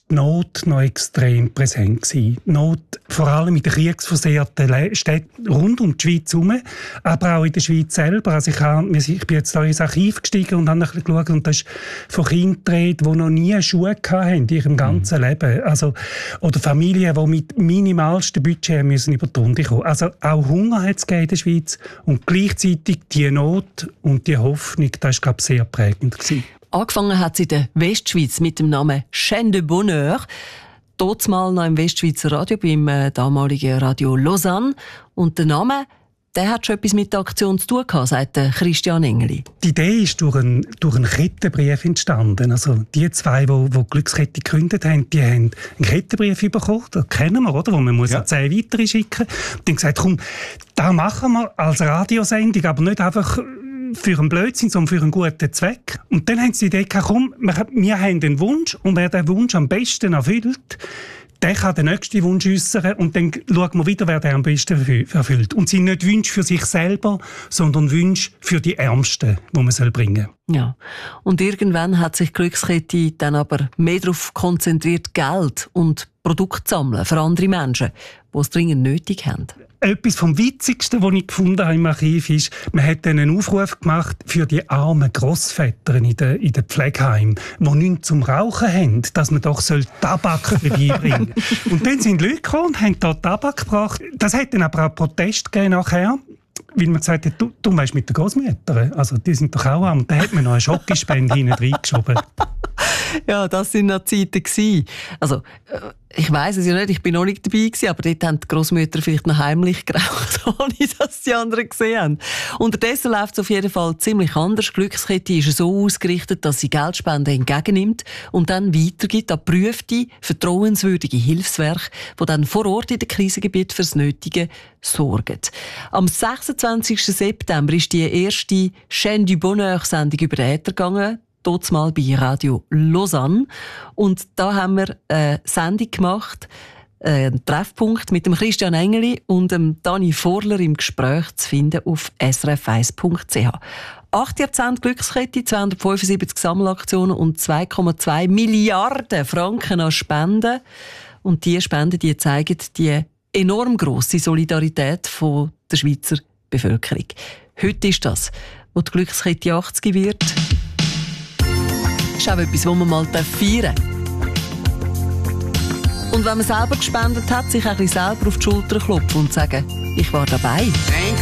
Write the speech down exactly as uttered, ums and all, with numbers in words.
die Not noch extrem präsent gewesen. Die Not vor allem in den kriegsversehrten Städten rund um die Schweiz herum, aber auch in der Schweiz selber. Also ich, habe, ich bin jetzt da ins Archiv gestiegen und habe ein bisschen geschaut und das ist von Kindern die Rede, die noch nie Schuhe hatten in ihrem ganzen mhm. Leben. Also, oder Familien, die mit minimalstem Budget müssen über die Runde kommen. Also auch Hunger hat es in der Schweiz und gleichzeitig die Not und die Hoffnung, das war, glaube ich, sehr prägend gewesen. Angefangen hat sie in der Westschweiz mit dem Namen Chaîne de Bonheur. Dort mal noch im Westschweizer Radio, beim äh, damaligen Radio Lausanne. Und der Name, der hat schon etwas mit der Aktion zu tun gehabt, sagt Christian Engeli. Die Idee ist durch einen, durch einen Kettenbrief entstanden. Also die zwei, die, die Glückskette gegründet haben, die haben einen Kettenbrief bekommen, das kennen wir, oder? Wo man muss ja zehn weitere schicken. Und dann gesagt, komm, das machen wir als Radiosendung, aber nicht einfach für einen Blödsinn, sondern für einen guten Zweck. Und dann haben sie die Idee gehabt, komm, wir haben einen Wunsch und wer den Wunsch am besten erfüllt, der kann den nächsten Wunsch äußern und dann schauen wir wieder, wer den am besten erfüllt. Und sie nicht Wünsche für sich selber, sondern Wünsche für die Ärmsten, die man soll bringen soll. Ja. Und irgendwann hat sich Glückskette dann aber mehr darauf konzentriert, Geld und Produkte zu sammeln für andere Menschen, die es dringend nötig haben. Etwas vom Witzigsten, was ich gefunden habe im Archiv, ist, man hat einen Aufruf gemacht für die armen Grossväter in den, in den Pflegeheimen, die nichts zum Rauchen haben, dass man doch Tabak vorbeibringen soll. Und dann sind Leute gekommen und haben da Tabak gebracht. Das hat dann aber auch Protest gegeben nachher, weil man gesagt hat, du, du weißt mit den Grossmüttern, also die sind doch auch arm. Und dann hat man noch eine Schokospende hinten reingeschoben. Ja, das waren noch Zeiten gewesen. Also, ich weiss es ja nicht, ich bin noch nicht dabei gewesen, aber dort haben die Grossmütter vielleicht noch heimlich geraucht, ohne dass die anderen gesehen haben. Unterdessen läuft es auf jeden Fall ziemlich anders. Glückskette ist so ausgerichtet, dass sie Geldspenden entgegennimmt und dann weitergibt an geprüfte, vertrauenswürdige Hilfswerke, die dann vor Ort in den Krisengebieten fürs Nötige sorgen. Am sechsundzwanzigsten September ist die erste Chaîne du Bonheur-Sendung über den Äther gegangen. Dort mal bei Radio Lausanne. Und da haben wir eine Sendung gemacht, einen Treffpunkt mit dem Christian Engeli und dem Dani Vorler im Gespräch zu finden auf s r f eins punkt c h. Acht Jahrzehnte Glückskette, zweihundertfünfundsiebzig Sammelaktionen und zwei Komma zwei Milliarden Franken an Spenden. Und diese Spenden, die zeigen die enorm grosse Solidarität von der Schweizer Bevölkerung. Heute ist das, wo die Glückskette achtzig wird. Das ist auch etwas, das man mal feiern darf. Und wenn man selber gespendet hat, sich ein bisschen selber auf die Schulter klopfen und sagen, ich war dabei.